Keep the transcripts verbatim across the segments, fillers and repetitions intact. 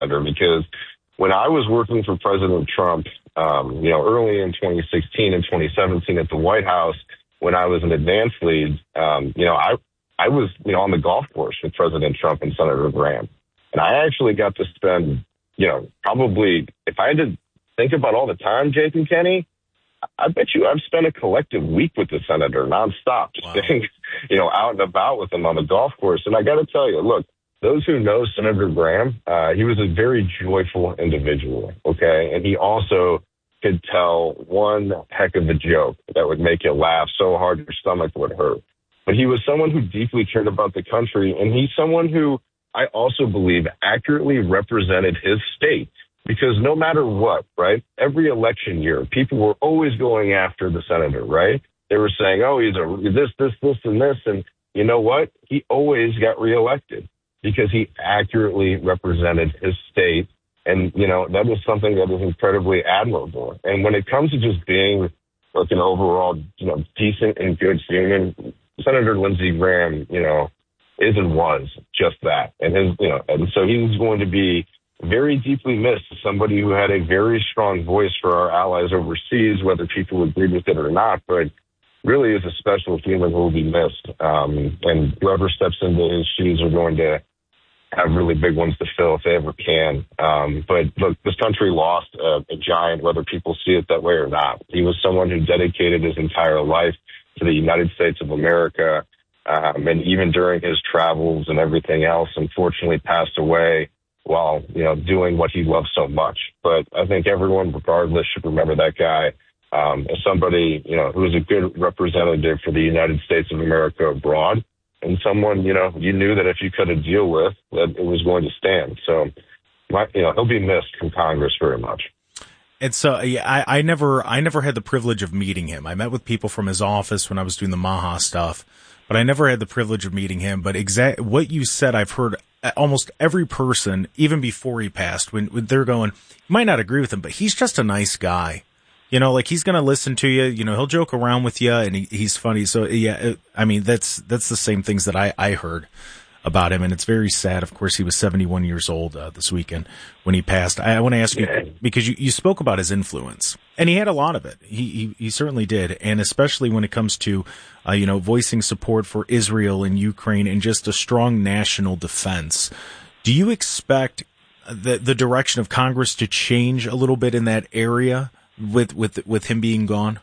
senator, because when I was working for President Trump, um, you know, early in twenty sixteen and twenty seventeen at the White House, when I was an advance lead, um, you know, I, I was, you know, on the golf course with President Trump and Senator Graham. And I actually got to spend, you know, probably, if I had to think about all the time, Jake and Kenny, I bet you I've spent a collective week with the senator nonstop, just wow. being, you know, out and about with him on the golf course. And I got to tell you, look, those who know Senator Graham, uh, he was a very joyful individual, okay? And he also could tell one heck of a joke that would make you laugh so hard your stomach would hurt. But he was someone who deeply cared about the country, and he's someone who I also believe accurately represented his state. Because no matter what, right, every election year, people were always going after the senator, right? They were saying, oh, he's a this, this, this, and this. And you know what? He always got reelected because he accurately represented his state. And, you know, that is something that is incredibly admirable. And when it comes to just being like an overall, you know, decent and good human, Senator Lindsey Graham, you know, is and was just that. And his, you know, and so he's going to be very deeply missed, somebody who had a very strong voice for our allies overseas, whether people agreed with it or not, but really is a special human who will be missed. Um, and whoever steps into his shoes are going to have really big ones to fill if they ever can. Um, but look, this country lost a, a giant, whether people see it that way or not. He was someone who dedicated his entire life to the United States of America. Um, and even during his travels and everything else, unfortunately passed away while, you know, doing what he loved so much. But I think everyone, regardless, should remember that guy um, as somebody, you know, who was a good representative for the United States of America abroad, and someone, you know, you knew that if you cut a deal with, that it was going to stand. So, my, you know, he'll be missed from Congress very much. And so, yeah, I, I never, I never had the privilege of meeting him. I met with people from his office when I was doing the Maha stuff, but I never had the privilege of meeting him. But exact what you said, I've heard almost every person, even before he passed, when, when they're going, you might not agree with him, but he's just a nice guy. You know, like he's going to listen to you, you know, he'll joke around with you and he, he's funny. So yeah, it, I mean, that's, that's the same things that I, I heard about him. And it's very sad. Of course, he was seventy-one years old uh, this weekend when he passed. I, I want to ask you, because you, you spoke about his influence and he had a lot of it. He, he, he certainly did. And especially when it comes to, uh, you know, voicing support for Israel and Ukraine and just a strong national defense. Do you expect the, the direction of Congress to change a little bit in that area with, with, with him being gone?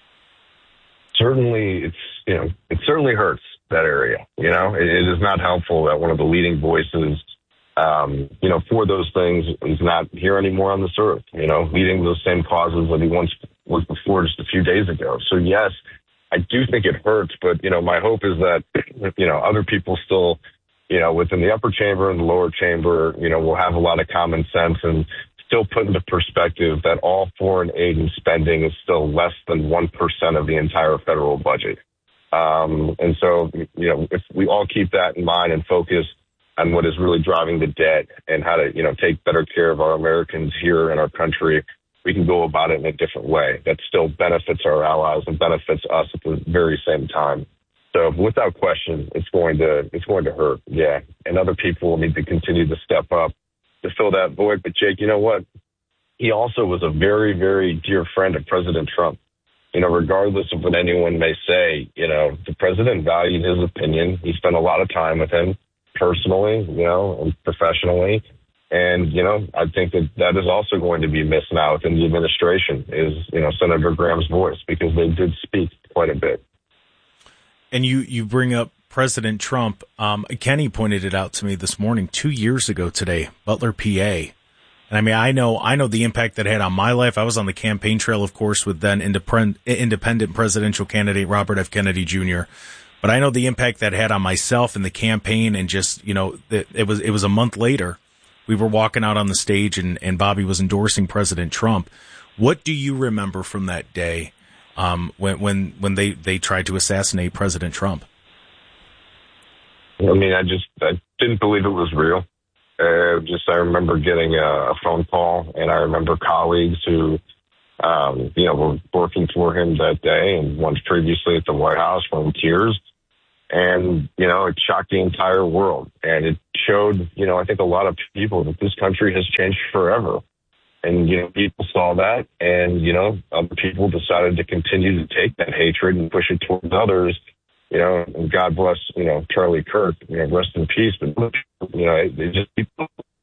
Certainly, it's, you know, it certainly hurts that area. You know, it, it is not helpful that one of the leading voices, um, you know, for those things is not here anymore on this earth, you know, leading those same causes that he once was before just a few days ago. So, yes, I do think it hurts, but, you know, my hope is that, you know, other people still, you know, within the upper chamber and the lower chamber, you know, will have a lot of common sense and still put into perspective that all foreign aid and spending is still less than one percent of the entire federal budget. Um, and so, you know, if we all keep that in mind and focus on what is really driving the debt and how to, you know, take better care of our Americans here in our country, we can go about it in a different way that still benefits our allies and benefits us at the very same time. So without question, it's going to, it's going to hurt. Yeah. And other people need to continue to step up to fill that void. But Jake, you know what? He also was a very, very dear friend of President Trump. You know, regardless of what anyone may say, you know, the president valued his opinion. He spent a lot of time with him personally, you know, and professionally. And, you know, I think that that is also going to be missed now within the administration is, you know, Senator Graham's voice, because they did speak quite a bit. And you, you bring up President Trump. Um, Kenny pointed it out to me this morning, two years ago today, Butler, P A. And I mean, I know, I know the impact that it had on my life. I was on the campaign trail, of course, with then independent, independent presidential candidate Robert F. Kennedy Junior But I know the impact that had on myself in the campaign, and just, you know, it, it was, it was a month later. We were walking out on the stage and, and Bobby was endorsing President Trump. What do you remember from that day, um, when, when, when they, they tried to assassinate President Trump? I mean, I just, I didn't believe it was real. Uh, just, I remember getting a, a phone call, and I remember colleagues who, um, you know, were working for him that day and once previously at the White House were in tears. And, you know, it shocked the entire world. And it showed, you know, I think a lot of people that this country has changed forever. And, you know, people saw that, and, you know, other people decided to continue to take that hatred and push it towards others. You know, and God bless, you know, Charlie Kirk, you know, rest in peace. But, you know, they just people,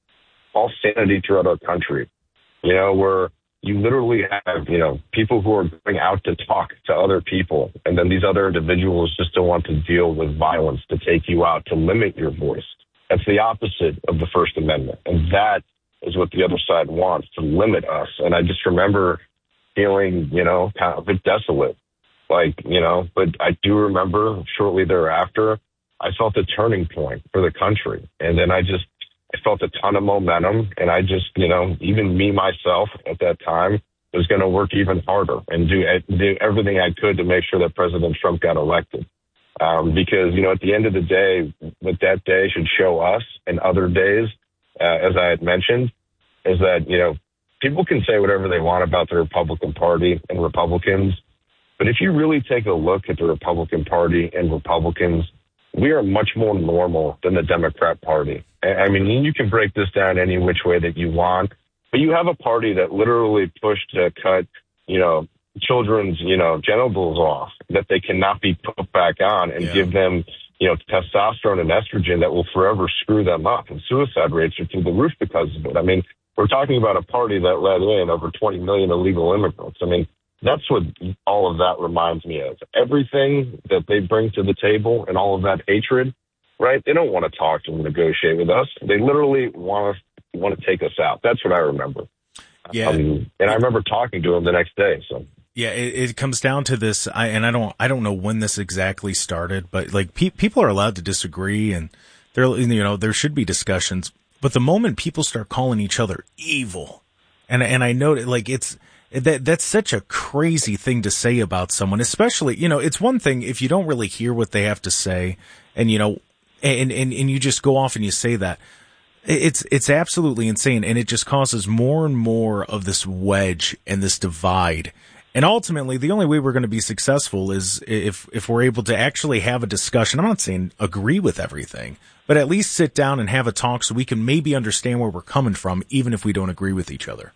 all sanity throughout our country, you know, where you literally have, you know, people who are going out to talk to other people, and then these other individuals just don't want to deal with violence to take you out, to limit your voice. That's the opposite of the First Amendment. And that is what the other side wants, to limit us. And I just remember feeling, you know, kind of a bit desolate. Like, you know, but I do remember shortly thereafter, I felt a turning point for the country. And then I just, I felt a ton of momentum. And I just, you know, even me, myself at that time was going to work even harder and do, do everything I could to make sure that President Trump got elected. Um, because, you know, at the end of the day, what that day should show us and other days, uh, as I had mentioned, is that, you know, people can say whatever they want about the Republican Party and Republicans. But if you really take a look at the Republican Party and Republicans, we are much more normal than the Democrat Party. I mean, you can break this down any which way that you want, but you have a party that literally pushed to cut, you know, children's, you know, genitals off, that they cannot be put back on, and yeah. give them, you know, testosterone and estrogen that will forever screw them up. And suicide rates are through the roof because of it. I mean, we're talking about a party that let in over twenty million illegal immigrants. I mean, that's what all of that reminds me of. Everything that they bring to the table and all of that hatred, right? They don't want to talk to and negotiate with us. They literally want to want to take us out. That's what I remember. Yeah, um, and I remember talking to them the next day. So yeah, it, it comes down to this. I and I don't I don't know when this exactly started, but like pe- people are allowed to disagree, and there you know there should be discussions. But the moment people start calling each other evil, and and I know that, like, it's. That that's such a crazy thing to say about someone, especially, you know, it's one thing if you don't really hear what they have to say, and, you know, and, and, and you just go off and you say that. It's, it's absolutely insane. And it just causes more and more of this wedge and this divide. And ultimately, the only way we're going to be successful is if, if we're able to actually have a discussion. I'm not saying agree with everything, but at least sit down and have a talk so we can maybe understand where we're coming from, even if we don't agree with each other.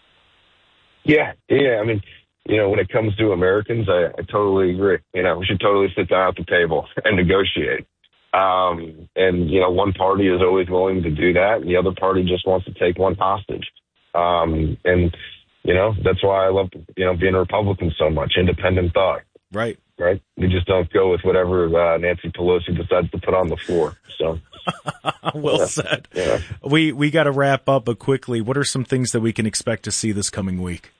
Yeah, yeah. I mean, you know, when it comes to Americans, I, I totally agree. You know, we should totally sit down at the table and negotiate. Um, and, you know, one party is always willing to do that, and the other party just wants to take one hostage. Um, and, you know, that's why I love, you know, being a Republican so much, independent thought. Right. Right. We just don't go with whatever uh, Nancy Pelosi decides to put on the floor. So. Well yeah. said. Yeah. We, we got to wrap up, but quickly, what are some things that we can expect to see this coming week?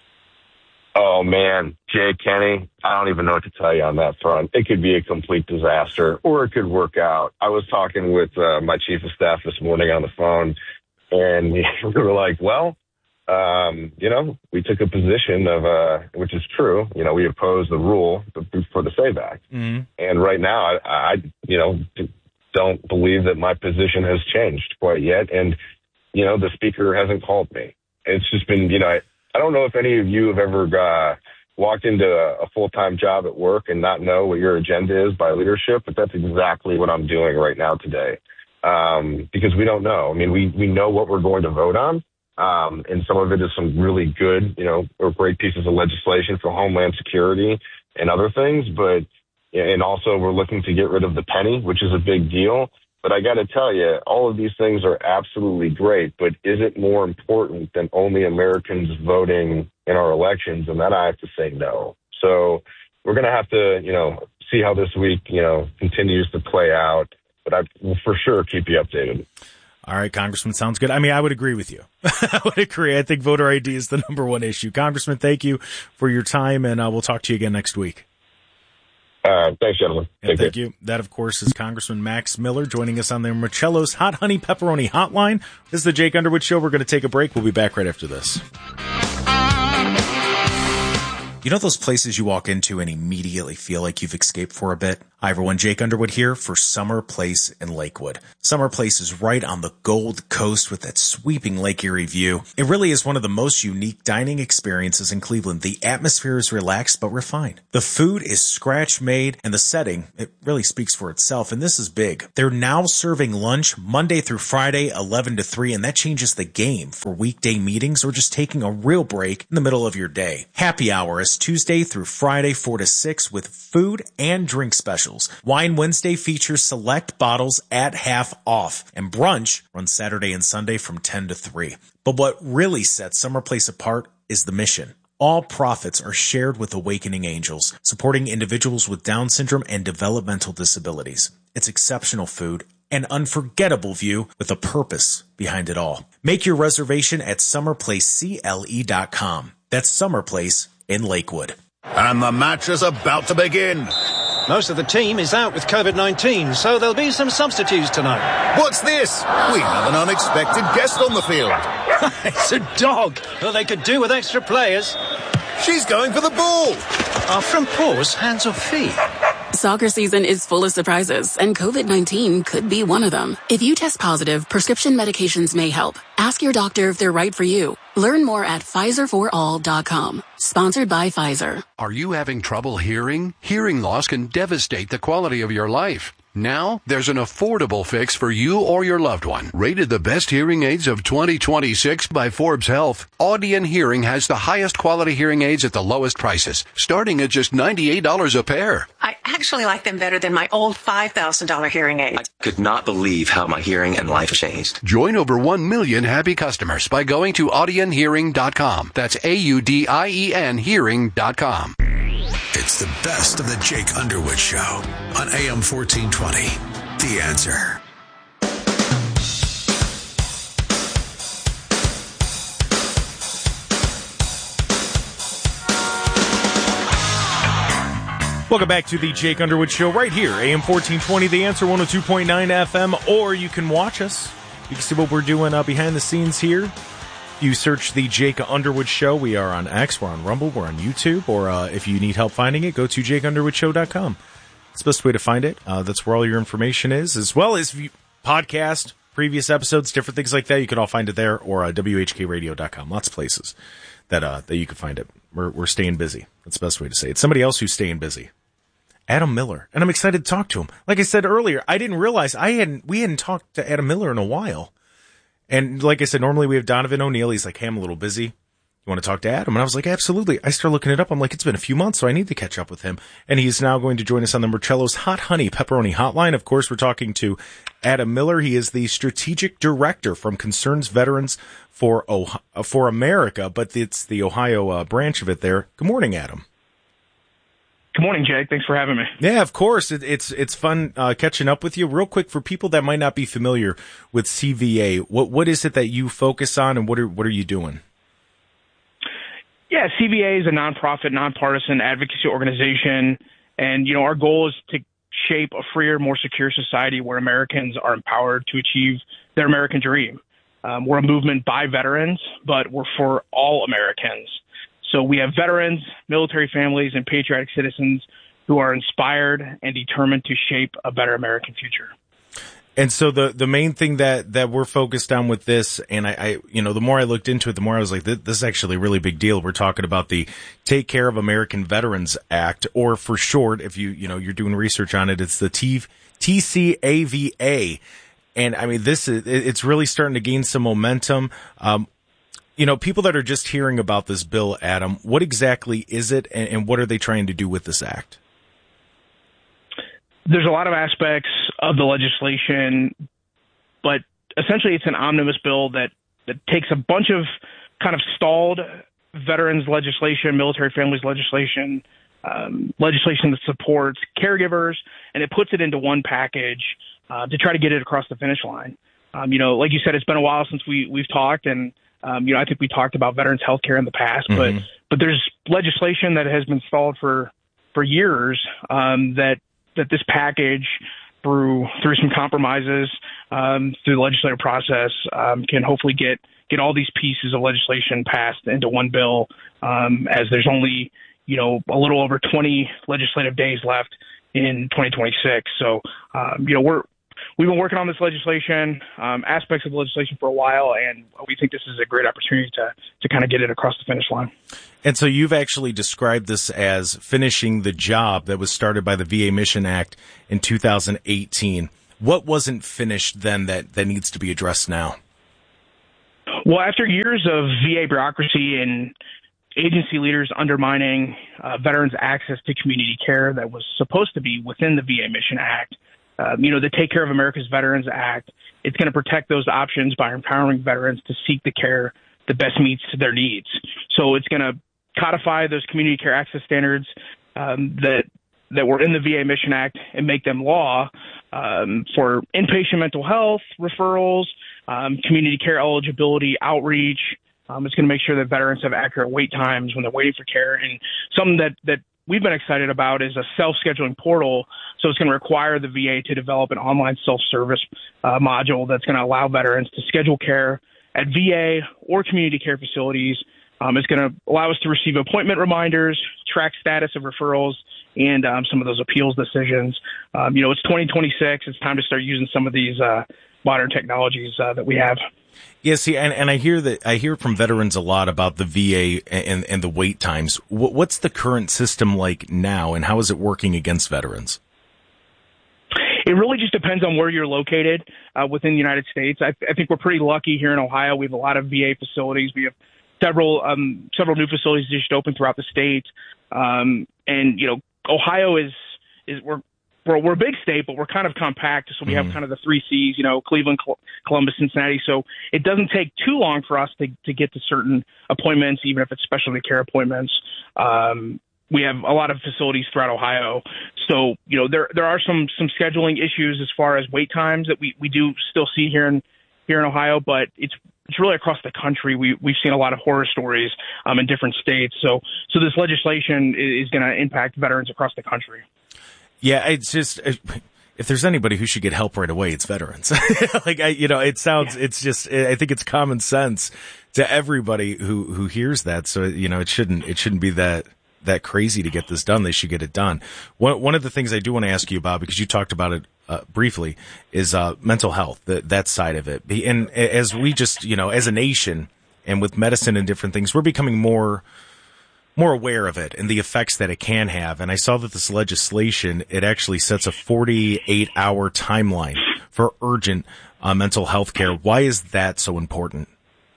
Oh, man, Jay Kenny, I don't even know what to tell you on that front. It could be a complete disaster, or it could work out. I was talking with uh, my chief of staff this morning on the phone, and we were like, well, um, you know, we took a position of, uh, which is true, you know, we oppose the rule for the SAVE Act. Mm-hmm. And right now, I, I, you know, don't believe that my position has changed quite yet. And, you know, the speaker hasn't called me. It's just been, you know, I, I don't know if any of you have ever uh, walked into a, a full-time job at work and not know what your agenda is by leadership, but that's exactly what I'm doing right now today. Um, because we don't know. I mean, we, we know what we're going to vote on. Um, and some of it is some really good, you know, or great pieces of legislation for Homeland Security and other things. But, and also we're looking to get rid of the penny, which is a big deal. But I got to tell you, all of these things are absolutely great. But is it more important than only Americans voting in our elections? And then I have to say no. So we're going to have to, you know, see how this week, you know, continues to play out. But I will for sure keep you updated. All right, Congressman, sounds good. I mean, I would agree with you. I would agree. I think voter I D is the number one issue. Congressman, thank you for your time, and uh, we'll talk to you again next week. Uh, thanks, gentlemen. And thank you. That, of course, is Congressman Max Miller joining us on the Marcello's Hot Honey Pepperoni Hotline. This is the Jake Underwood Show. We're going to take a break. We'll be back right after this. You know those places you walk into and immediately feel like you've escaped for a bit? Hi everyone, Jake Underwood here for Summer Place in Lakewood. Summer Place is right on the Gold Coast with that sweeping Lake Erie view. It really is one of the most unique dining experiences in Cleveland. The atmosphere is relaxed but refined. The food is scratch made and the setting, it really speaks for itself, and this is big. They're now serving lunch Monday through Friday, eleven to three, and that changes the game for weekday meetings or just taking a real break in the middle of your day. Happy hour is Tuesday through Friday, four to six with food and drink specials. Wine Wednesday features select bottles at half off, and brunch runs Saturday and Sunday from ten to three. But what really sets Summer Place apart is the mission. All profits are shared with Awakening Angels, supporting individuals with Down syndrome and developmental disabilities. It's exceptional food, an unforgettable view with a purpose behind it all. Make your reservation at summer place c l e dot com. That's Summer Place in Lakewood. And the match is about to begin. Most of the team is out with COVID nineteen, so there'll be some substitutes tonight. What's this? We have an unexpected guest on the field. It's a dog. Well, they could do with extra players. She's going for the ball. Are front paws hands or feet? Soccer season is full of surprises, and COVID nineteen could be one of them. If you test positive, prescription medications may help. Ask your doctor if they're right for you. Learn more at Pfizer for all dot com. Sponsored by Pfizer. Are you having trouble hearing? Hearing loss can devastate the quality of your life. Now, there's an affordable fix for you or your loved one. Rated the best hearing aids of twenty twenty-six by Forbes Health, Audion Hearing has the highest quality hearing aids at the lowest prices, starting at just ninety-eight dollars a pair. I actually like them better than my old five thousand dollars hearing aid. I could not believe how my hearing and life changed. Join over one million happy customers by going to audion hearing dot com. That's A U D I E N hearing dot com. It's the best of the Jake Underwood Show on A M fourteen twenty. The Answer. Welcome back to the Jake Underwood Show right here, A M fourteen twenty, The Answer, one oh two point nine F M, or you can watch us. You can see what we're doing uh, behind the scenes here. You search the Jake Underwood Show. We are on X, we're on Rumble, we're on YouTube, or uh, if you need help finding it, go to jake underwood show dot com. It's the best way to find it. Uh, that's where all your information is, as well as you, podcast, previous episodes, different things like that. You can all find it there, or uh, w h k radio dot com. Lots of places that uh, that you can find it. We're, we're staying busy. That's the best way to say it. It's somebody else who's staying busy. Adam Miller. And I'm excited to talk to him. Like I said earlier, I didn't realize I hadn't we hadn't talked to Adam Miller in a while. And like I said, normally we have Donovan O'Neill. He's like, hey, I'm a little busy. You want to talk to Adam? And I was like, absolutely. I started looking it up. I'm like, it's been a few months, so I need to catch up with him. And he's now going to join us on the Marcello's Hot Honey Pepperoni Hotline. Of course, we're talking to Adam Miller. He is the strategic director from Concerns Veterans for Ohio, for America, but it's the Ohio uh, branch of it there. Good morning, Adam. Good morning, Jake. Thanks for having me. Yeah, of course. It, it's it's fun uh, catching up with you. Real quick, for people that might not be familiar with C V A, what what is it that you focus on, and what are what are you doing? Yeah, C V A is a nonprofit, nonpartisan advocacy organization, and you know our goal is to shape a freer, more secure society where Americans are empowered to achieve their American dream. Um, we're a movement by veterans, but we're for all Americans. So we have veterans, military families, and patriotic citizens who are inspired and determined to shape a better American future. And so the the main thing that, that we're focused on with this, and I, I, you know, the more I looked into it, the more I was like, this, this is actually a really big deal. We're talking about the Take Care of American Veterans Act, or for short, if you, you know, you're doing research on it, it's the T C A V A. And I mean, this is, it's really starting to gain some momentum. Um, You know, people that are just hearing about this bill, Adam, what exactly is it, and, and what are they trying to do with this act? There's a lot of aspects of the legislation, but essentially it's an omnibus bill that, that takes a bunch of kind of stalled veterans legislation, military families legislation, um, legislation that supports caregivers, and it puts it into one package uh, to try to get it across the finish line. Um, you know, like you said, it's been a while since we, we've talked, and Um, you know, I think we talked about veterans health care in the past, but mm-hmm. but there's legislation that has been stalled for for years um, that that this package, through through some compromises um, through the legislative process, um, can hopefully get get all these pieces of legislation passed into one bill. Um, as there's only you know a little over twenty legislative days left in twenty twenty-six. So, um, you know, we're, we've been working on this legislation, um, aspects of the legislation for a while, and we think this is a great opportunity to, to kind of get it across the finish line. And so you've actually described this as finishing the job that was started by the V A Mission Act in two thousand eighteen. What wasn't finished then that, that needs to be addressed now? Well, after years of V A bureaucracy and agency leaders undermining uh, veterans' access to community care that was supposed to be within the V A Mission Act, um, you know, the Take Care of America's Veterans Act, it's going to protect those options by empowering veterans to seek the care that best meets their needs. So it's going to codify those community care access standards um, that that were in the V A Mission Act and make them law um, for inpatient mental health referrals, um, community care eligibility, outreach. Um, it's going to make sure that veterans have accurate wait times when they're waiting for care. And something that, that we've been excited about is a self-scheduling portal. So it's going to require the V A to develop an online self-service uh, module that's going to allow veterans to schedule care at V A or community care facilities. Um, it's going to allow us to receive appointment reminders, track status of referrals, and um, some of those appeals decisions. Um, you know, it's twenty twenty-six. It's time to start using some of these uh, modern technologies uh, that we have. Yeah, see, and, and I hear that I hear from veterans a lot about the V A and, and the wait times. What's the current system like now, and how is it working against veterans? It really just depends on where you're located uh, within the United States. I, I think we're pretty lucky here in Ohio. We have a lot of V A facilities. We have several um, several new facilities just open throughout the state, um, and you know, Ohio is is we're we're, we're a big state, but we're kind of compact. So we mm-hmm. have kind of the three C's, you know, Cleveland, Columbus, Cincinnati. So it doesn't take too long for us to to get to certain appointments, even if it's specialty care appointments. Um, we have a lot of facilities throughout Ohio. So, you know, there there are some some scheduling issues as far as wait times that we, we do still see here in here in Ohio, but it's it's really across the country. We we've seen a lot of horror stories um, in different states. So so this legislation is, is going to impact veterans across the country. Yeah, it's just if there's anybody who should get help right away, it's veterans. like I, you know, it sounds. Yeah. It's just. I think it's common sense to everybody who who hears that. So you know, it shouldn't it shouldn't be that. that crazy to get this done. They should get it done. One, one of the things I do want to ask you about, because you talked about it uh, briefly, is uh, mental health, the, that side of it. And as we just, you know, as a nation and with medicine and different things, we're becoming more, more aware of it and the effects that it can have. And I saw that this legislation, it actually sets a forty-eight hour timeline for urgent uh, mental health care. Why is that so important?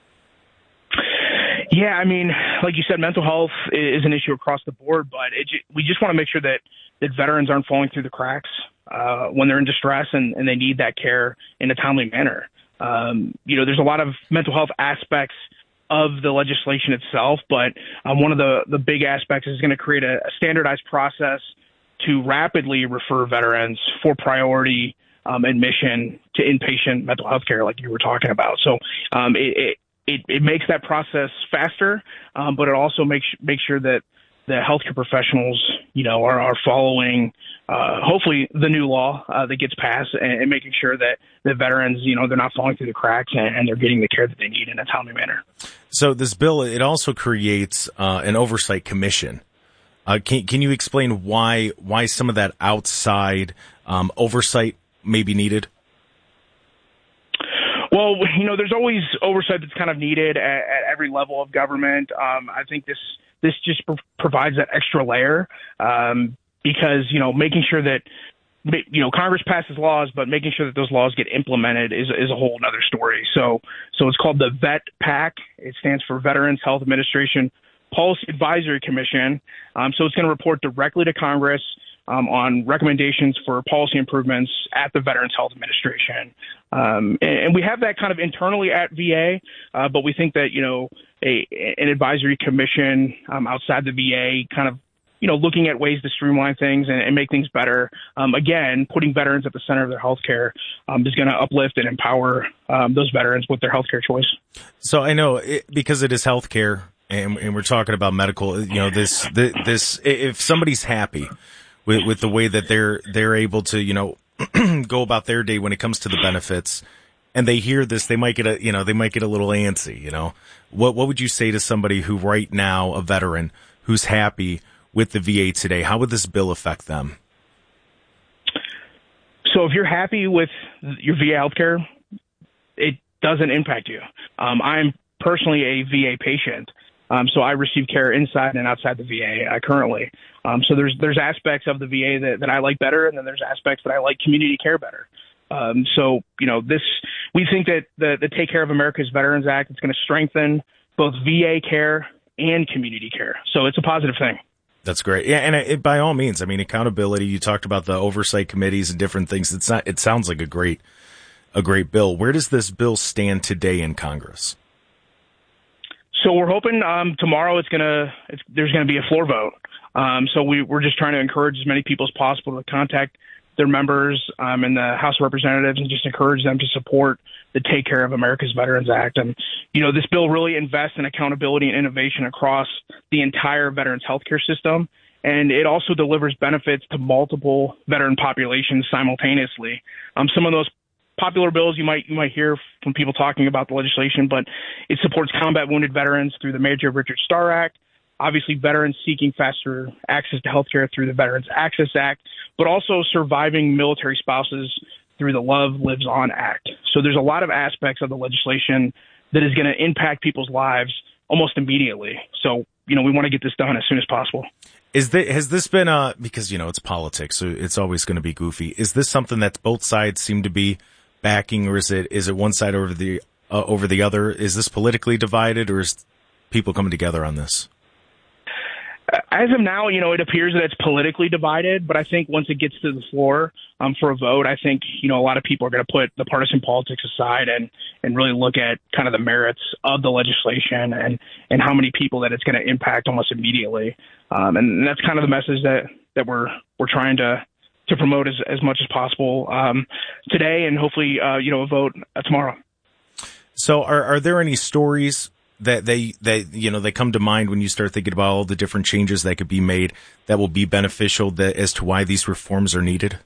Yeah, I mean, like you said, mental health is an issue across the board, but it, we just want to make sure that, that veterans aren't falling through the cracks uh, when they're in distress and, and they need that care in a timely manner. Um, you know, there's a lot of mental health aspects of the legislation itself, but um, one of the, the big aspects is going to create a, a standardized process to rapidly refer veterans for priority um, admission to inpatient mental health care, like you were talking about. So um, it, it It, it makes that process faster, um, but it also makes makes sure that the healthcare professionals, you know, are, are following, uh, hopefully, the new law uh, that gets passed, and, and making sure that the veterans, you know, they're not falling through the cracks and, and they're getting the care that they need in a timely manner. So this bill, it also creates uh, an oversight commission. Uh, can can you explain why why some of that outside um, oversight may be needed? Well, you know, there's always oversight that's kind of needed at, at every level of government. Um, I think this this just pro- provides that extra layer um, because, you know, making sure that, you know, Congress passes laws, but making sure that those laws get implemented is is a whole other story. So so it's called the VET PAC. It stands for Veterans Health Administration Policy Advisory Commission. Um, so it's going to report directly to Congress Um, on recommendations for policy improvements at the Veterans Health Administration. Um, and, and we have that kind of internally at V A, uh, but we think that, you know, a, an advisory commission um, outside the V A kind of, you know, looking at ways to streamline things and, and make things better. Um, again, putting veterans at the center of their health care um, is going to uplift and empower um, those veterans with their health care choice. So I know it, because it is health care and, and we're talking about medical, you know, this, this, this if somebody's happy With, with the way that they're they're able to, you know, go about their day when it comes to the benefits, and they hear this, they might get a, you know, they might get a little antsy. You know, what what would you say to somebody who right now, a veteran who's happy with the V A today? How would this bill affect them? So if you're happy with your V A healthcare, it doesn't impact you. Um, I'm personally a V A patient, um, so I receive care inside and outside the V A uh, currently. Um, so there's there's aspects of the V A that, that I like better, and then there's aspects that I like community care better. Um, so, you know, this we think that the, the Take Care of America's Veterans Act is going to strengthen both V A care and community care. So it's a positive thing. That's great. Yeah, and it, by all means, I mean, accountability, you talked about the oversight committees and different things. It's not, it sounds like a great, a great bill. Where does this bill stand today in Congress? So we're hoping um, tomorrow it's gonna it's, there's going to be a floor vote. Um, so we, we're just trying to encourage as many people as possible to contact their members um, in the House of Representatives and just encourage them to support the Take Care of America's Veterans Act. And, you know, this bill really invests in accountability and innovation across the entire veterans healthcare system. And it also delivers benefits to multiple veteran populations simultaneously. Um, some of those popular bills you might you might hear from people talking about the legislation, but it supports combat wounded veterans through the Major Richard Starr Act. Obviously, veterans seeking faster access to healthcare through the Veterans Access Act, but also surviving military spouses through the Love Lives On Act. So there's a lot of aspects of the legislation that is going to impact people's lives almost immediately. So, you know, we want to get this done as soon as possible. Is that, has this been a, because, you know, it's politics, so it's always going to be goofy. Is this something that both sides seem to be backing, or is it, is it one side over the, uh, over the other? Is this politically divided, or is people coming together on this? As of now, you know, it appears that it's politically divided, but I think once it gets to the floor um, for a vote, I think, you know, a lot of people are going to put the partisan politics aside and, and really look at kind of the merits of the legislation and, and how many people that it's going to impact almost immediately. Um, and that's kind of the message that, that we're we're trying to to promote as, as much as possible um, today, and hopefully, uh, you know, a vote uh, tomorrow. So are, are there any stories that they, that, you know, they come to mind when you start thinking about all the different changes that could be made that will be beneficial that, as to why these reforms are needed?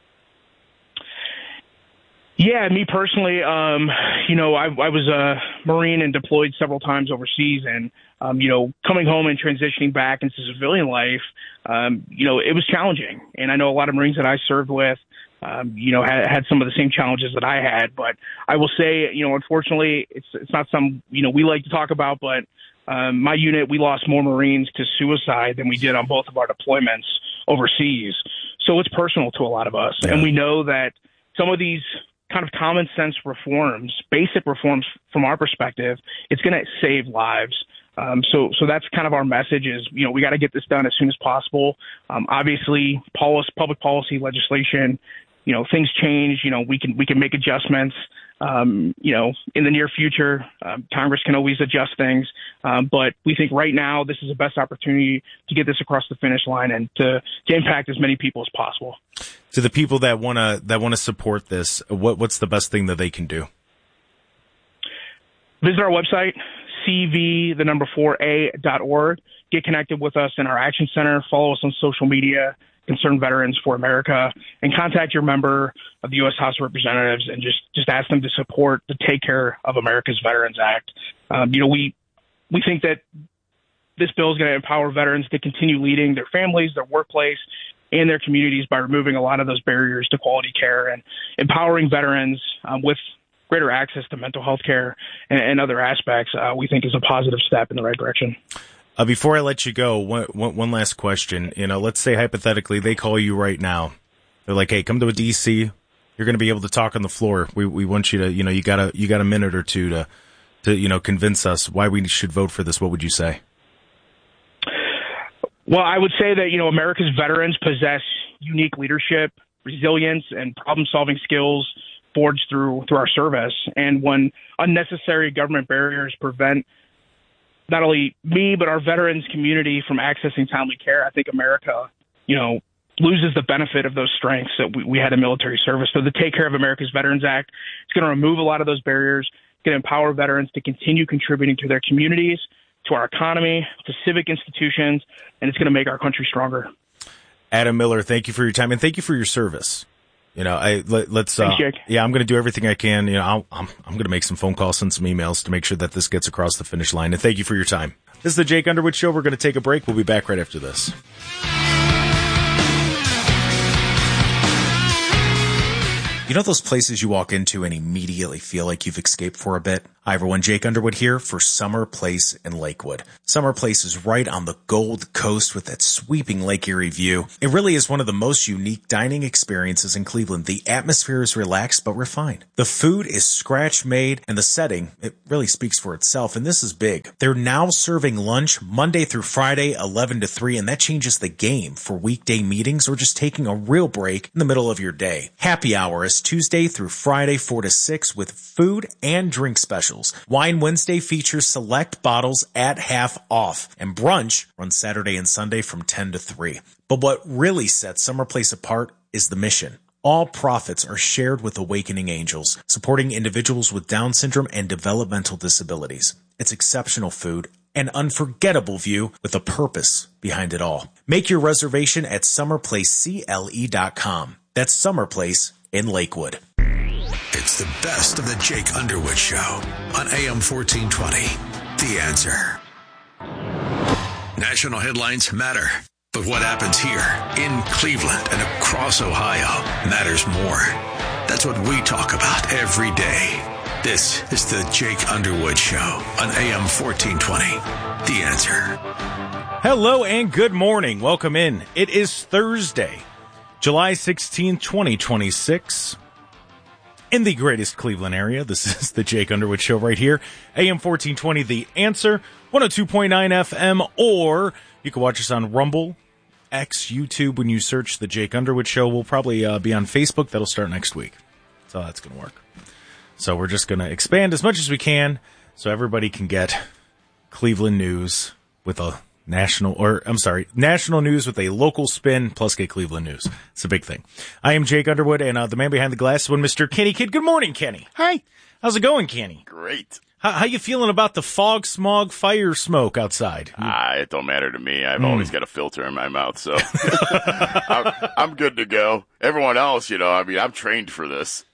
Yeah, me personally, um, you know, I, I was a Marine and deployed several times overseas, and, um, you know, coming home and transitioning back into civilian life, um, you know, it was challenging. And I know a lot of Marines that I served with, Um, you know, had, had some of the same challenges that I had, but I will say, you know, unfortunately, it's it's not some, you know, we like to talk about, but um, my unit, we lost more Marines to suicide than we did on both of our deployments overseas. So it's personal to a lot of us. Yeah. And we know that some of these kind of common sense reforms, basic reforms from our perspective, it's going to save lives. Um, so, so that's kind of our message is, you know, we got to get this done as soon as possible. Um, obviously, policy, public policy legislation, you know, things change, you know, we can, we can make adjustments, um, you know, in the near future. Um, Congress can always adjust things. Um, but we think right now this is the best opportunity to get this across the finish line and to, to impact as many people as possible. To the people that want to, that want to support this, what, what's the best thing that they can do? Visit our website, C V, the number four A dot org. Get connected with us in our action center. Follow us on social media, Concerned Veterans for America, and contact your member of the U S House of Representatives and just, just ask them to support the Take Care of America's Veterans Act. Um, you know, we, we think that this bill is going to empower veterans to continue leading their families, their workplace, and their communities by removing a lot of those barriers to quality care and empowering veterans um, with greater access to mental health care and, and other aspects, uh, we think is a positive step in the right direction. Uh, before I let you go, one, one, one last question. You know, let's say hypothetically they call you right now. They're like, "Hey, come to a D C. You're going to be able to talk on the floor. We we want you to, you know, you got a you got a minute or two to, to you know, convince us why we should vote for this." What would you say? Well, I would say that, you know, America's veterans possess unique leadership, resilience, and problem-solving skills forged through through our service. And when unnecessary government barriers prevent not only me, but our veterans community from accessing timely care, I think America, you know, loses the benefit of those strengths that we, we had in military service. So the Take Care of America's Veterans Act is going to remove a lot of those barriers, going to empower veterans to continue contributing to their communities, to our economy, to civic institutions, and it's going to make our country stronger. Adam Miller, thank you for your time, and thank you for your service. You know, I let, let's. Uh, Thanks, yeah, I'm going to do everything I can. You know, I'll, I'm I'm going to make some phone calls, send some emails to make sure that this gets across the finish line. And thank you for your time. This is the Jake Underwood Show. We're going to take a break. We'll be back right after this. You know those places you walk into and immediately feel like you've escaped for a bit? Hi everyone, Jake Underwood here for Summer Place in Lakewood. Summer Place is right on the Gold Coast with that sweeping Lake Erie view. It really is one of the most unique dining experiences in Cleveland. The atmosphere is relaxed but refined. The food is scratch made and the setting, it really speaks for itself, and this is big. They're now serving lunch Monday through Friday, eleven to three, and that changes the game for weekday meetings or just taking a real break in the middle of your day. Happy hour is Tuesday through Friday, four to six with food and drink specials. Wine Wednesday features select bottles at half off, and brunch runs Saturday and Sunday from ten to three. But what really sets Summer Place apart is the mission. All profits are shared with Awakening Angels, supporting individuals with Down syndrome and developmental disabilities. It's exceptional food, an unforgettable view with a purpose behind it all. Make your reservation at summer place c l e dot com. That's Summer Place in Lakewood. It's the best of the Jake Underwood Show on A M fourteen twenty. The Answer. National headlines matter, but what happens here in Cleveland and across Ohio matters more. That's what we talk about every day. This is the Jake Underwood Show on A M fourteen twenty. The Answer. Hello and good morning. Welcome in. It is Thursday, July sixteenth, twenty twenty-six. In the greatest Cleveland area, this is the Jake Underwood Show right here. A M fourteen twenty, The Answer, one oh two point nine F M, or you can watch us on Rumble, X, YouTube. When you search the Jake Underwood Show, we'll probably uh, be on Facebook. That'll start next week. That's how that's going to work. So we're just going to expand as much as we can so everybody can get Cleveland news with a national, or I'm sorry, national news with a local spin, plus get Cleveland news. It's a big thing. I am Jake Underwood, and uh, the man behind the glass is one Mister Kenny Kidd. Good morning, Kenny. Hi. How's it going, Kenny? Great. How, how you feeling about the fog, smog, fire, smoke outside? Ah, it don't matter to me. I've Mm. always got a filter in my mouth, so I'm, I'm good to go. Everyone else, you know, I mean, I'm trained for this.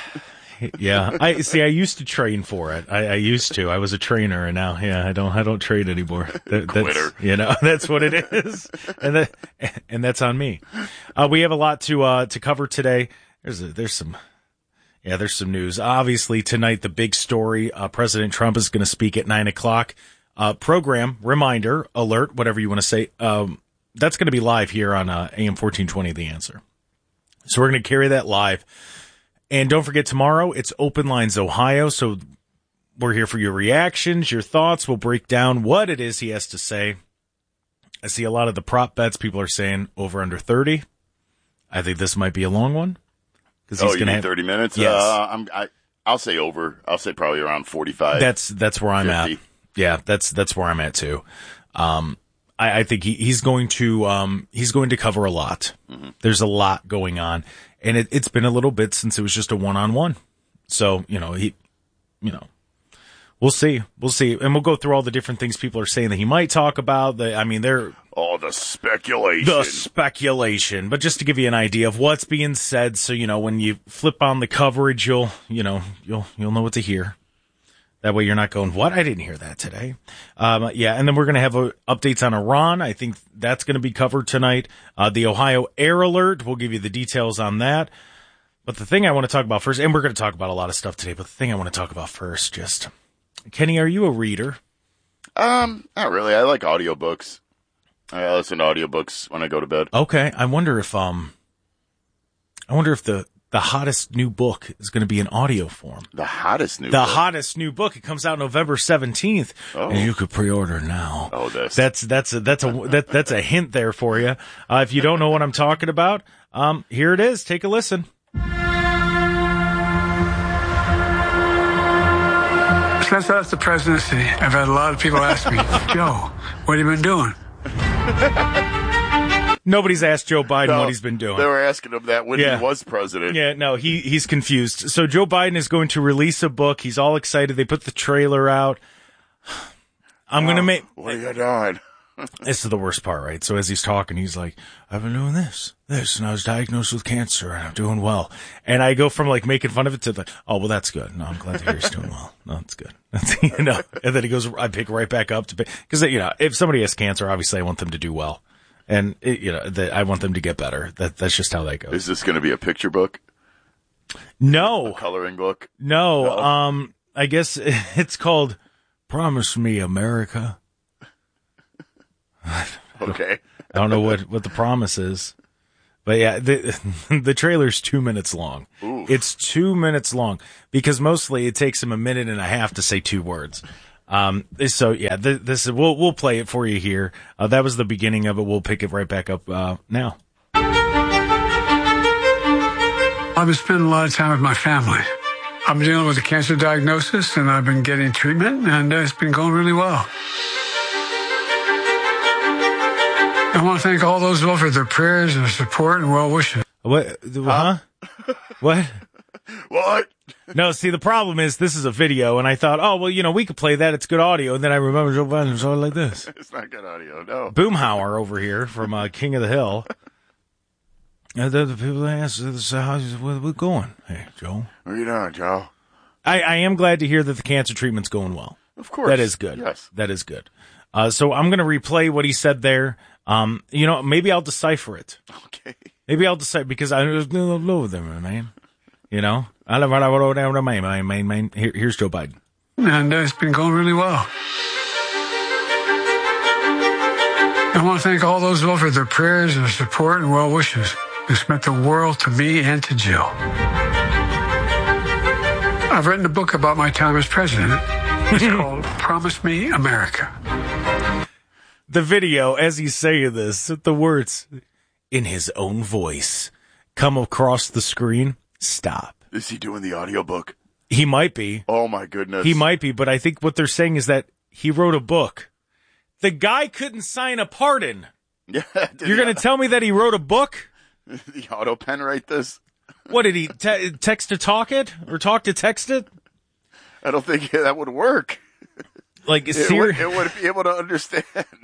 Yeah, I see. I used to train for it. I, I used to. I was a trainer, and now, yeah, I don't. I don't train anymore. That, that's, Quitter. You know, that's what it is, and that, and that's on me. Uh, we have a lot to uh, to cover today. There's a, there's some, yeah, there's some news. Obviously, tonight the big story. Uh, President Trump is going to speak at nine o'clock. Uh, program reminder alert, whatever you want to say. Um, that's going to be live here on uh, A M fourteen twenty. The Answer. So we're going to carry that live. And don't forget, tomorrow, it's Open Lines Ohio, so we're here for your reactions, your thoughts. We'll break down what it is he has to say. I see a lot of the prop bets. People are saying over under thirty. I think this might be a long one. Oh, he's you mean have... thirty minutes? Yes. Uh, I'm, I, I'll say over. I'll say probably around forty-five. That's that's where I'm fifty. at. Yeah, that's that's where I'm at, too. Um, I, I think he, he's going to um, he's going to cover a lot. Mm-hmm. There's a lot going on. And it, it's been a little bit since it was just a one-on-one. So, you know, he, you know, we'll see. We'll see. And we'll go through all the different things people are saying that he might talk about. The, I mean, they're... Oh, the speculation. The speculation. But just to give you an idea of what's being said, so, you know, when you flip on the coverage, you'll, you know, you'll, you'll know what to hear. That way you're not going, what? I didn't hear that today. Um, yeah, and then we're going to have uh, updates on Iran. I think that's going to be covered tonight. Uh, the Ohio Air Alert, we'll give you the details on that. But the thing I want to talk about first, and we're going to talk about a lot of stuff today, but the thing I want to talk about first, just, Kenny, are you a reader? Um, not really. I like audiobooks. I listen to audiobooks when I go to bed. Okay, I wonder if, um, I wonder if the, The hottest new book is going to be in audio form. The hottest new the book? The hottest new book. It comes out November seventeenth. Oh. And you could pre-order now. Oh, this. That's, that's a, that's a, that, that's a hint there for you. Uh, if you don't know what I'm talking about, um, here it is. Take a listen. Since I left the presidency, I've had a lot of people ask me, Joe, what have you been doing? Nobody's asked Joe Biden no, what he's been doing. They were asking him that when yeah. he was president. Yeah, no, he he's confused. So Joe Biden is going to release a book. He's all excited. They put the trailer out. I'm oh, going to make... What are you doing? This is the worst part, right? So as he's talking, he's like, I've been doing this, this, and I was diagnosed with cancer, and I'm doing well. And I go from, like, making fun of it to, like, oh, well, that's good. No, I'm glad to hear he's doing well. No, that's good. That's, you know, and then he goes, I pick right back up to... Because, you know, if somebody has cancer, obviously I want them to do well. And, it, you know, the, I want them to get better. That That's just how that goes. Is this going to be a picture book? No. A coloring book? No, No. um, I guess it's called Promise Me America. Okay. I don't know what, what the promise is. But yeah, the the trailer's two minutes long. Oof. It's two minutes long because mostly it takes him a minute and a half to say two words. Um, so yeah, th- this is, we'll we'll play it for you here. Uh, that was the beginning of it. We'll pick it right back up uh, now. I've been spending a lot of time with my family. I'm dealing with a cancer diagnosis, and I've been getting treatment, and uh, it's been going really well. I want to thank all those who offered their prayers and support and well wishes. What? Huh? What? What? No, see, the problem is this is a video, and I thought, oh, well, you know, we could play that. It's good audio. And then I remember Joe Biden was all like this. It's not good audio, no. Boomhauer over here from uh, King of the Hill. And then the people ask, how's where we going? Hey, Joe. What are you doing, Joe? I, I am glad to hear that the cancer treatment's going well. Of course. That is good. Yes. That is good. Uh, so I'm going to replay what he said there. Um, you know, maybe I'll decipher it. Okay. Maybe I'll decipher because I don't know them, man. You know, I don't know, man, man, man. Here, here's Joe Biden. And uh, it's been going really well. I want to thank all those who offered their prayers and support and well wishes. It's meant the world to me and to Jill. I've written a book about my time as president. It's called Promise Me America. The video, as he's saying this, the words in his own voice come across the screen. Stop. Is he doing the audiobook? He might be. Oh, my goodness. He might be, but I think what they're saying is that he wrote a book. The guy couldn't sign a pardon. Yeah. You're going to tell me that he wrote a book? The auto pen write this? What, did he te- text to talk it? Or talk to text it? I don't think that would work. Like, it, Siri, would, it would be able to understand.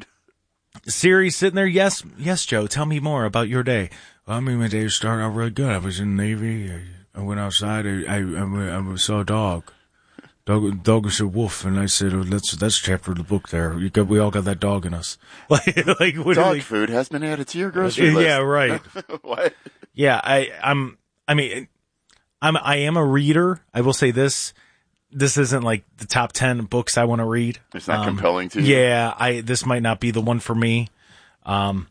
Siri sitting there, yes, yes, Joe, tell me more about your day. Well, I mean, my day started out really good. I was in the Navy. I, I went outside. I, I, I, I saw a dog. Dog, dog was a wolf, and I said, oh, "Let's that's chapter of the book." There, you got, we all got that dog in us. Like, like dog like, food has been added to your grocery list. Yeah, right. What? Yeah, I, I'm. I mean, I'm. I am a reader. I will say this. This isn't like the top ten books I want to read. It's not um, compelling to you. Yeah, I. This might not be the one for me. Um.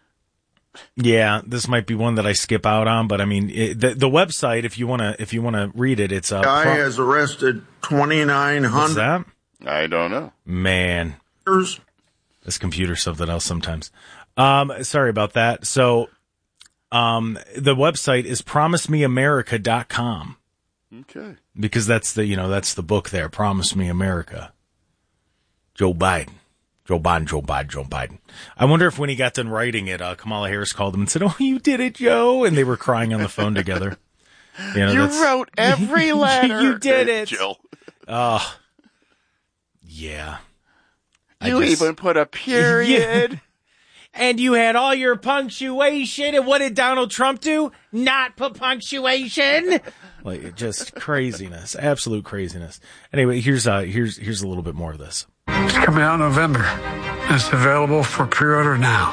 Yeah, this might be one that I skip out on, but I mean, it, the the website. If you want to, if you want to read it, it's uh, guy pro- has arrested twenty-nine hundred. What's that? I don't know. Man, this computer's something else sometimes. Um, sorry about that. So, um, the website is promise me america dot com. Okay. Because that's the, you know, that's the book there. Promise Me America. Joe Biden. Joe Biden, Joe Biden, Joe Biden. I wonder if when he got done writing it, uh, Kamala Harris called him and said, "Oh, you did it, Joe." And they were crying on the phone together. You know, you wrote every letter. You did it. Jill. Oh, yeah. You just, even put a period. Yeah. And you had all your punctuation. And what did Donald Trump do? Not put punctuation. Like, just craziness. Absolute craziness. Anyway, here's uh, here's here's a little bit more of this. It's coming out in November. It's available for pre-order now.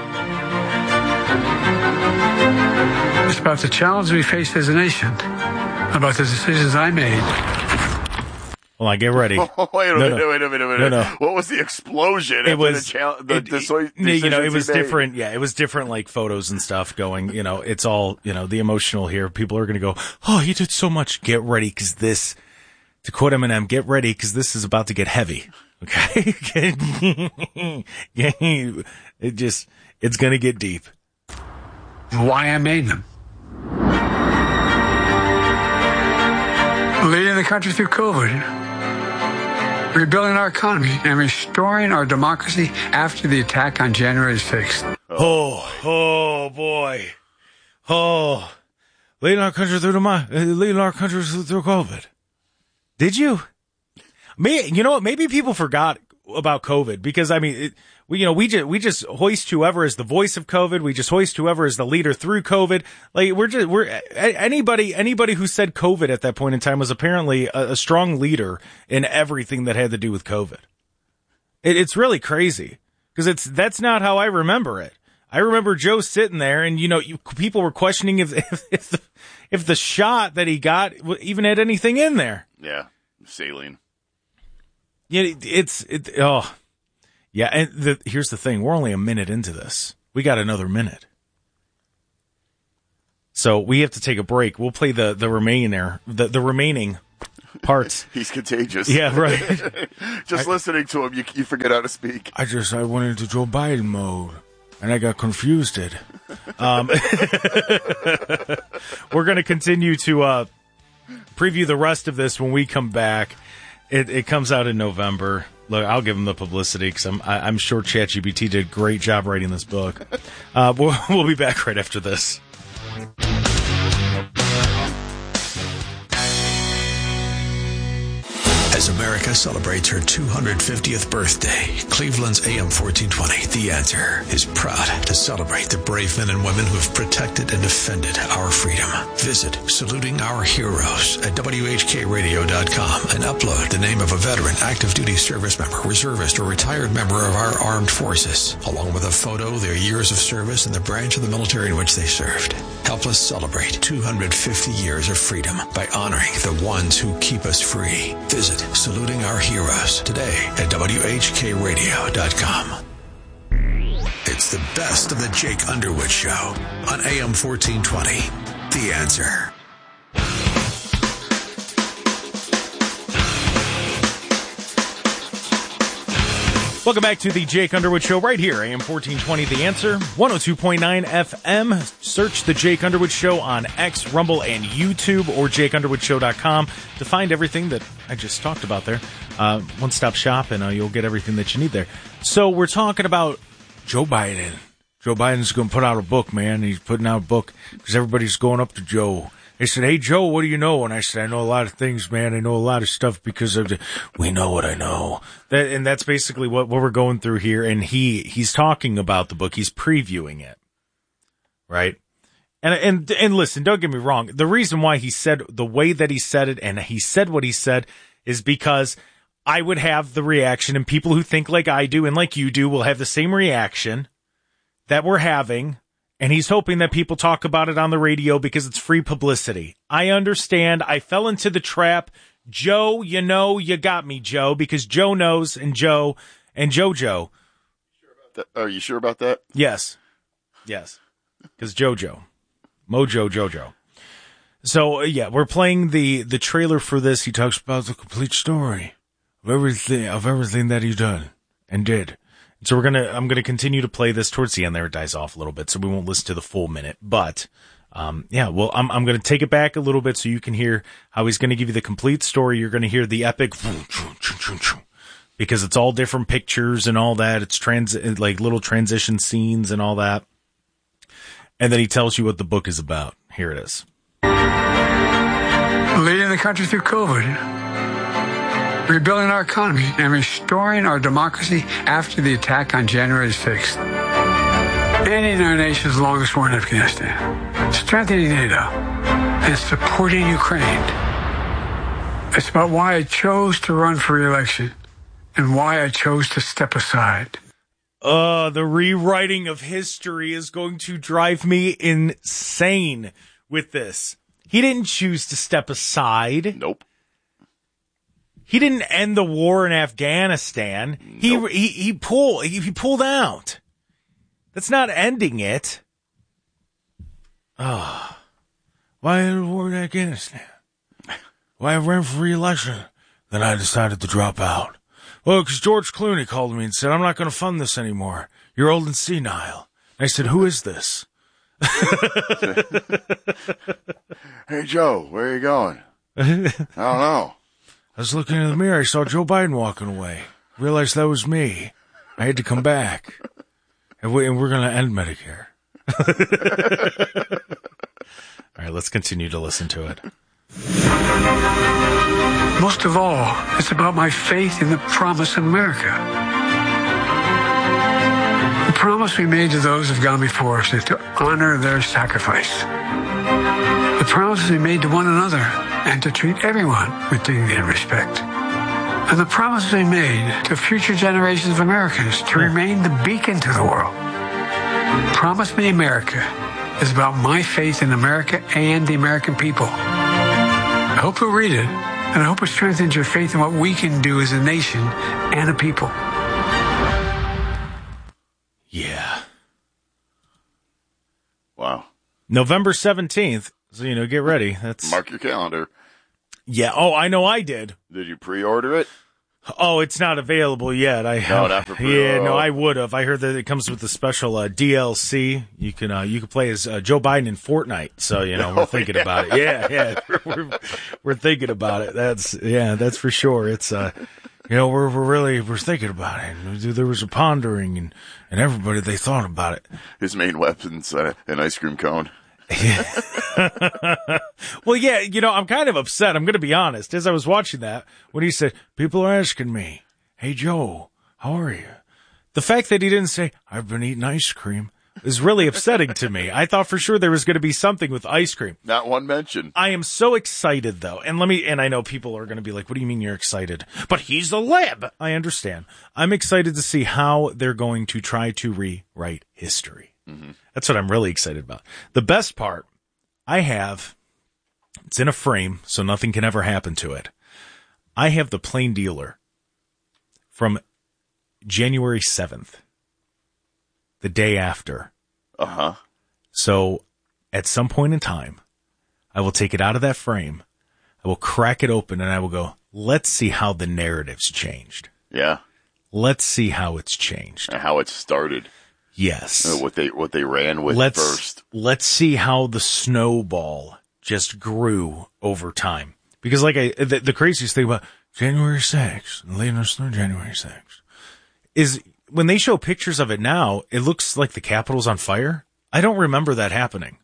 It's about the challenge we face as a nation, about the decisions I made. Hold on, get ready. Oh, wait a no, minute, no. wait a minute, wait a minute. No, no. What was the explosion? It was, the, chal- the, it, the, the, it, you know, it was made? different. Yeah, it was different, like photos and stuff going, you know, it's all, you know, the emotional here. People are going to go, "Oh, you did so much. Get ready." Cause this, to quote Eminem, get ready. Cause this is about to get heavy. Okay. It just, it's going to get deep. Why I made them. Leading the country through COVID, rebuilding our economy, and restoring our democracy after the attack on January sixth. Oh, oh boy. Oh, leading our country through the, leading our country through COVID. Did you? Me, you know what? Maybe people forgot about COVID because I mean, it, we, you know, we just, we just hoist whoever is the voice of COVID. We just hoist whoever is the leader through COVID. Like we're just, we're anybody, anybody who said COVID at that point in time was apparently a, a strong leader in everything that had to do with COVID. It, it's really crazy because it's, that's not how I remember it. I remember Joe sitting there and, you know, you, people were questioning if, if, if the, if the shot that he got even had anything in there. Yeah, saline. Yeah, it's it. Oh, yeah. And the, here's the thing: we're only a minute into this. We got another minute, so we have to take a break. We'll play the the remaining the the remaining parts. He's contagious. Yeah, right. Just I, listening to him, you you forget how to speak. I just I went into Joe Biden mode. And I got confused. It. Um, we're going to continue to uh, preview the rest of this when we come back. It, it comes out in November. Look, I'll give them the publicity because I'm I, I'm sure ChatGPT did a great job writing this book. Uh, we'll, we'll be back right after this. As America celebrates her two hundred fiftieth birthday, Cleveland's A M fourteen twenty, The Answer, is proud to celebrate the brave men and women who have protected and defended our freedom. Visit Saluting Our Heroes at W H K radio dot com and upload the name of a veteran, active duty service member, reservist, or retired member of our armed forces, along with a photo, their years of service, and the branch of the military in which they served. Help us celebrate two hundred fifty years of freedom by honoring the ones who keep us free. Visit Saluting Our Heroes today at W H K radio dot com. It's the best of the Jake Underwood Show on A M fourteen twenty. The Answer. Welcome back to the Jake Underwood Show right here, A M fourteen twenty The Answer, one oh two point nine F M. Search the Jake Underwood Show on X, Rumble, and YouTube, or jake underwood show dot com to find everything that I just talked about there. Uh, one-stop shop, and uh, you'll get everything that you need there. So we're talking about Joe Biden. Joe Biden's going to put out a book, man. He's putting out a book because everybody's going up to Joe. They said, "Hey, Joe, what do you know?" And I said, "I know a lot of things, man. I know a lot of stuff because of the, we know what I know." That, and that's basically what, what we're going through here. And he, he's talking about the book. He's previewing it. Right? And, and, and listen, don't get me wrong. The reason why he said the way that he said it and he said what he said is because I would have the reaction, and people who think like I do and like you do will have the same reaction that we're having. And he's hoping that people talk about it on the radio because it's free publicity. I understand. I fell into the trap. Joe, you know, you got me, Joe, because Joe knows, and Joe, and JoJo. Are you sure about that? Yes. Yes. Because JoJo. Mojo Jojo. So, uh, yeah, we're playing the, the trailer for this. He talks about the complete story of everything, of everything that he's done and did. So we're going to, I'm going to continue to play this towards the end there. It dies off a little bit, so we won't listen to the full minute. But, um, yeah, well, I'm, I'm going to take it back a little bit so you can hear how he's going to give you the complete story. You're going to hear the epic, because it's all different pictures and all that. It's trans, like little transition scenes and all that. And then he tells you what the book is about. Here it is. Leading the country through COVID, rebuilding our economy, and restoring our democracy after the attack on January sixth. Ending our nation's longest war in Afghanistan. Strengthening NATO. And supporting Ukraine. It's about why I chose to run for re-election and why I chose to step aside. Uh, the rewriting of history is going to drive me insane with this. He didn't choose to step aside. Nope. He didn't end the war in Afghanistan. Nope. He, he, he pulled, he, he pulled out. That's not ending it. Oh, why end the war in Afghanistan? Why I ran for re-election? Then I decided to drop out. Well, because George Clooney called me and said, "I'm not going to fund this anymore. You're old and senile." And I said, "Who is this?" Hey, Joe, where are you going? I don't know. I was looking in the mirror. I saw Joe Biden walking away. Realized that was me. I had to come back. And, we, and we're going to end Medicare. All right, let's continue to listen to it. Most of all, it's about my faith in the promise of America. The promise we made to those who've gone before us is to honor their sacrifice. The promise we made to one another and to treat everyone with dignity and respect. And the promise we made to future generations of Americans to remain the beacon to the world. Promise me America, is about my faith in America and the American people. I hope you'll read it, and I hope it strengthens your faith in what we can do as a nation and a people. Yeah. Wow. November seventeenth. So, you know, get ready. That's Mark your calendar. Yeah. Oh, I know I did. Did you pre-order it? Oh, it's not available yet. I No, not for pre-order. Yeah, no, I would have. I heard that it comes with the special uh, D L C. You can uh, you can play as uh, Joe Biden in Fortnite. So, you know, we're Oh, thinking yeah. about it. Yeah, yeah. We're, we're, we're thinking about it. That's yeah, that's for sure. It's uh you know, we're we're really we're thinking about it. There was a pondering and, and everybody they thought about it. His main weapon's uh, an ice cream cone. Well, yeah, you know, I'm kind of upset. I'm going to be honest. As I was watching that, when he said, people are asking me, hey, Joe, how are you? The fact that he didn't say, I've been eating ice cream is really upsetting to me. I thought for sure there was going to be something with ice cream. Not one mention. I am so excited, though. And let me, and I know people are going to be like, what do you mean you're excited? But he's a lib. I understand. I'm excited to see how they're going to try to rewrite history. Mm-hmm. That's what I'm really excited about. The best part, I have, it's in a frame, so nothing can ever happen to it. I have the Plain Dealer from January seventh, the day after. Uh-huh. So at some point in time, I will take it out of that frame, I will crack it open, and I will go, let's see how the narrative's changed. Yeah. Let's see how it's changed. And how it started. Yes. Uh, what they what they ran with let's, first. Let's see how the snowball just grew over time. Because like I, the, the craziest thing about January sixth, later snow January sixth, is when they show pictures of it now, it looks like the Capitol's on fire. I don't remember that happening.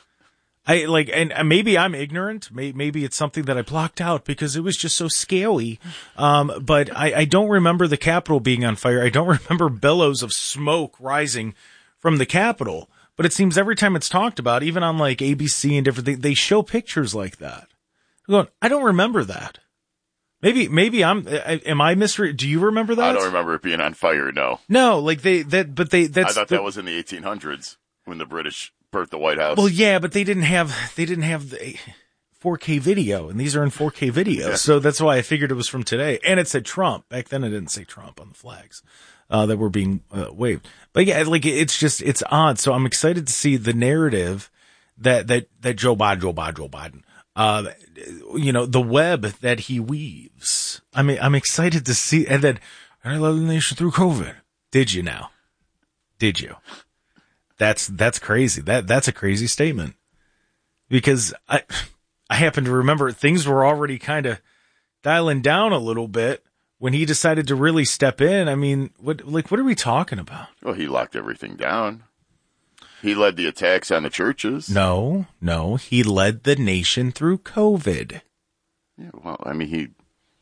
I like, and maybe I'm ignorant. Maybe it's something that I blocked out because it was just so scary. Um, but I, I don't remember the Capitol being on fire. I don't remember billows of smoke rising from the Capitol. But it seems every time it's talked about, even on like A B C and different things, they show pictures like that. I'm going, I don't remember that. Maybe, maybe I'm, am I misre- do you remember that? I don't remember it being on fire, no. No, like they, that, but they, that's. I thought the, that was in the eighteen hundreds when the British burnt the White House. Well, yeah, but they didn't have, they didn't have the four K video, and these are in four K video. Yeah. So that's why I figured it was from today. And it said Trump. Back then it didn't say Trump on the flags, uh, that were being uh, waved. But yeah, like it's just, it's odd. So I'm excited to see the narrative that, that, that Joe Biden, Joe Biden, Joe Biden, uh, you know, the web that he weaves. I mean, I'm excited to see, and then I love the nation through COVID. Did you now? Did you? That's, that's crazy. That, that's a crazy statement because I, I happen to remember things were already kind of dialing down a little bit when he decided to really step in. I mean, what, like, what are we talking about? Well, he locked everything down. He led the attacks on the churches. No, no, he led the nation through COVID. Yeah, well, I mean, he,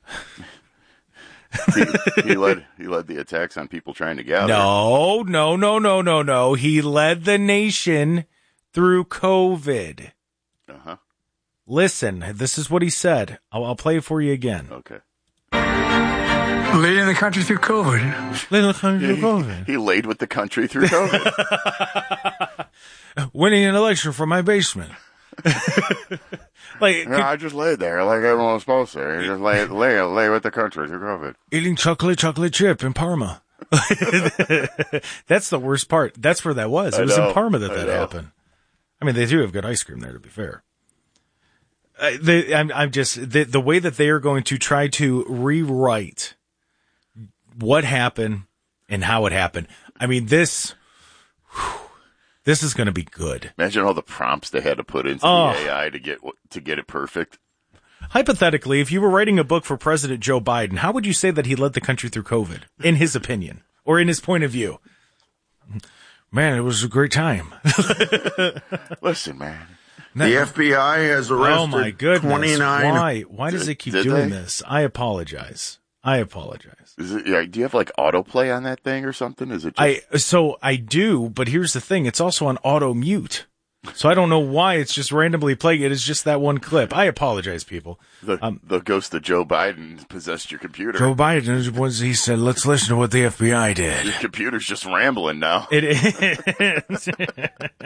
he, he led, he led the attacks on people trying to gather. No, no, no, no, no, no. He led the nation through COVID. Uh-huh. Listen, this is what he said. I'll, I'll play it for you again. Okay. Leading the country through COVID. Leading the country Yeah, through COVID. He, he laid with the country through COVID. Winning an election from my basement. Like, no, I just laid there like everyone was supposed to. You just lay, lay, lay with the country through COVID. Eating chocolate, chocolate chip in Parma. That's the worst part. That's where that was. It I was know, in Parma that I that know. happened. I mean, they do have good ice cream there, to be fair. Uh, they, I'm, I'm just, the, the way that they are going to try to rewrite what happened and how it happened. I mean, this, whew, this is going to be good. Imagine all the prompts they had to put into Oh. the A I to get to get it perfect. Hypothetically, if you were writing a book for President Joe Biden, how would you say that he led the country through COVID, in his opinion, or in his point of view? Man, it was a great time. Listen, man. The F B I has arrested Oh my goodness! twenty-nine. Why? Why does it keep Did doing they? this? I apologize. I apologize. Is it, yeah, do you have like autoplay on that thing or something? Is it just, I so I do, but here's the thing: it's also on auto mute, so I don't know why it's just randomly playing it. It's just that one clip. I apologize, people. the, um, the ghost of Joe Biden possessed your computer? Joe Biden was he said, "Let's listen to what the F B I did." Your computer's just rambling now. It is.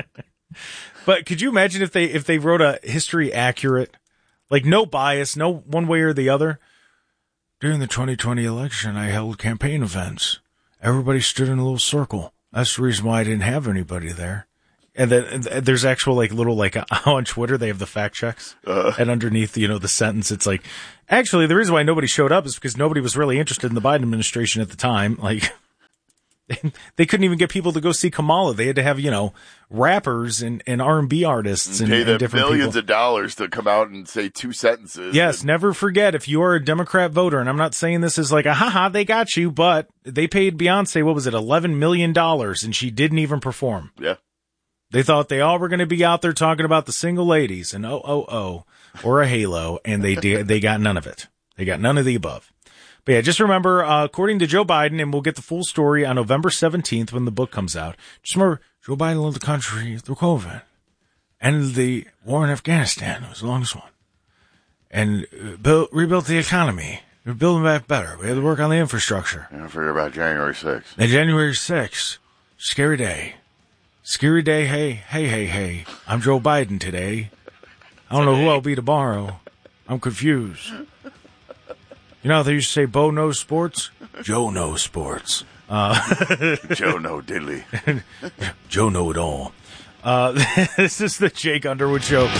But could you imagine if they if they wrote a history accurate, like no bias, no one way or the other? During the twenty twenty election, I held campaign events. Everybody stood in a little circle. That's the reason why I didn't have anybody there. And then and there's actual like little like on Twitter they have the fact checks, uh, and underneath you know the sentence it's like, actually the reason why nobody showed up is because nobody was really interested in the Biden administration at the time. Like they, they couldn't even get people to go see Kamala. They had to have you know rappers and, and R and B artists and, pay them and different millions people. of dollars to come out and say two sentences. Yes, never forget if you are a Democrat voter, and I'm not saying this is like a haha they got you, but they paid Beyonce what was it eleven million dollars and she didn't even perform. Yeah. They thought they all were going to be out there talking about the single ladies and oh, oh, oh, or a halo, and they did, they got none of it. They got none of the above. But yeah, just remember, uh, according to Joe Biden, and we'll get the full story on November seventeenth when the book comes out. Just remember, Joe Biden led the country through COVID, ended the war in Afghanistan. It was the longest one. And built, rebuilt the economy. We're building back better. We had to work on the infrastructure. I forget about January sixth. And January sixth, scary day. Scary day, hey, hey, hey, hey. I'm Joe Biden today. I don't know who I'll be tomorrow. I'm confused. You know how they used to say Bo knows sports? Joe knows sports. Uh, Joe know diddly. Joe know it all. Uh, this is the Jake Underwood Show.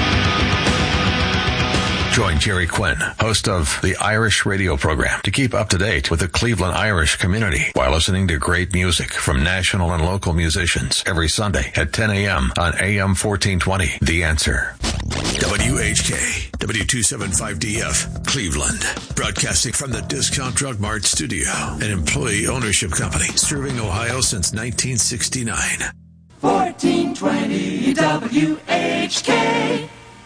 Join Jerry Quinn, host of the Irish radio program, to keep up to date with the Cleveland Irish community while listening to great music from national and local musicians every Sunday at ten a.m. on A M fourteen twenty. The Answer. W H K, W two seventy-five D F, Cleveland. Broadcasting from the Discount Drug Mart studio, an employee ownership company serving Ohio since nineteen sixty-nine. fourteen twenty W H K.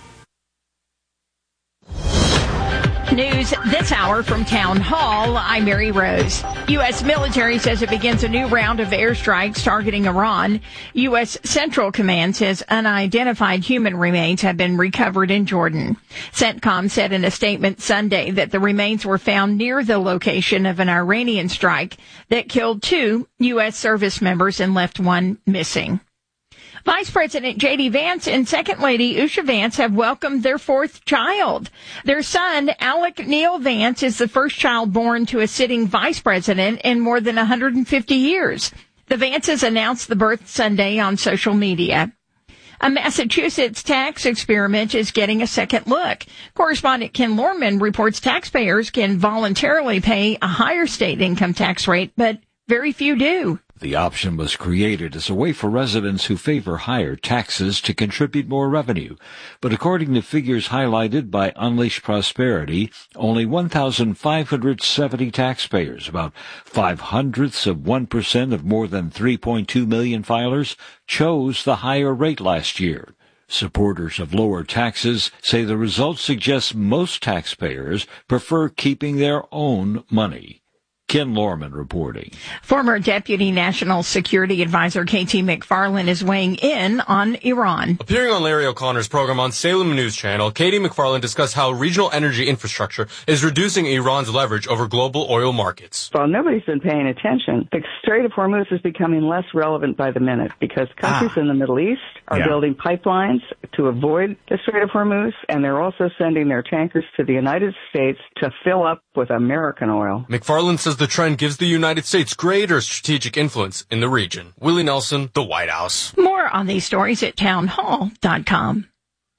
News this hour from Town Hall. I'm Mary Rose. U S military says it begins a new round of airstrikes targeting Iran. U S Central Command says unidentified human remains have been recovered in Jordan. CENTCOM said in a statement Sunday that the remains were found near the location of an Iranian strike that killed two U S service members and left one missing. Vice President J D. Vance and Second Lady Usha Vance have welcomed their fourth child. Their son, Alec Neil Vance, is the first child born to a sitting vice president in more than one hundred fifty years. The Vances announced the birth Sunday on social media. A Massachusetts tax experiment is getting a second look. Correspondent Ken Lorman reports taxpayers can voluntarily pay a higher state income tax rate, but very few do. The option was created as a way for residents who favor higher taxes to contribute more revenue. But according to figures highlighted by Unleash Prosperity, only one thousand five hundred seventy taxpayers, about five hundredths of one percent of more than three point two million filers, chose the higher rate last year. Supporters of lower taxes say the results suggest most taxpayers prefer keeping their own money. Ken Lorman reporting. Former Deputy National Security Advisor K T McFarland is weighing in on Iran. Appearing on Larry O'Connor's program on Salem News Channel, K T McFarland discussed how regional energy infrastructure is reducing Iran's leverage over global oil markets. Well, nobody's been paying attention. The Strait of Hormuz is becoming less relevant by the minute because countries ah. in the Middle East are yeah. building pipelines to avoid the Strait of Hormuz, and they're also sending their tankers to the United States to fill up with American oil. McFarland says the trend gives the United States greater strategic influence in the region. Willie Nelson, The White House. More on these stories at townhall dot com.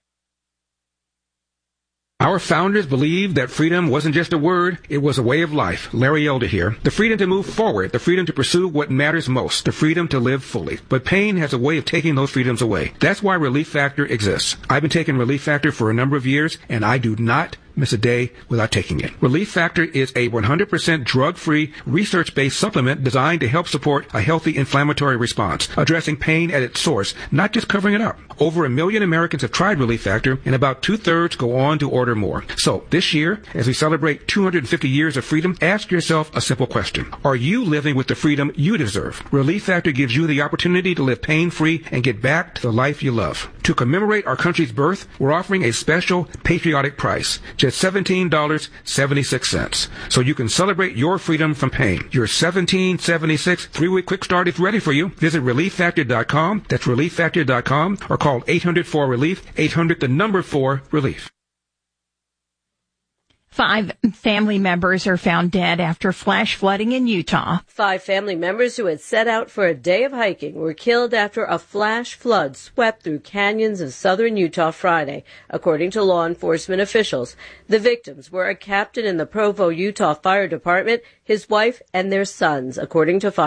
Our founders believed that freedom wasn't just a word, it was a way of life. Larry Elder here. The freedom to move forward, the freedom to pursue what matters most, the freedom to live fully. But pain has a way of taking those freedoms away. That's why Relief Factor exists. I've been taking Relief Factor for a number of years, and I do not miss a day without taking it. Relief Factor is a one hundred percent drug-free, research-based supplement designed to help support a healthy inflammatory response, addressing pain at its source, not just covering it up. Over a million Americans have tried Relief Factor, and about two-thirds go on to order more. So, this year, as we celebrate two hundred fifty years of freedom, ask yourself a simple question. Are you living with the freedom you deserve? Relief Factor gives you the opportunity to live pain-free and get back to the life you love. To commemorate our country's birth, we're offering a special patriotic price. Just just seventeen dollars and seventy-six cents. So you can celebrate your freedom from pain. Your seventeen dollars and seventy-six cents three-week quick start is ready for you. Visit relief factor dot com. That's relief factor dot com, or call eight hundred four relief, eight hundred the number four relief. Five family members are found dead after flash flooding in Utah. Five family members who had set out for a day of hiking were killed after a flash flood swept through canyons of southern Utah Friday, according to law enforcement officials. The victims were a captain in the Provo, Utah Fire Department, his wife, and their sons, according to